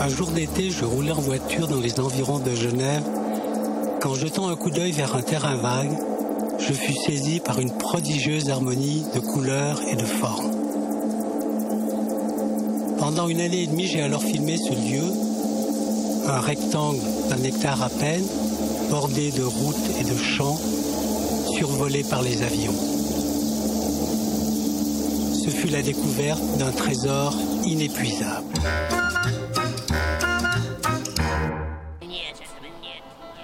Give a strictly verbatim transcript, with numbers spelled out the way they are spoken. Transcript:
Un jour d'été, je roulais en voiture dans les environs de Genève. Quand jetant un coup d'œil vers un terrain vague, je fus saisi par une prodigieuse harmonie de couleurs et de formes. Pendant une année et demie, j'ai alors filmé ce lieu, un rectangle d'un hectare à peine, bordé de routes et de champs, survolé par les avions. Ce fut la découverte d'un trésor inépuisable.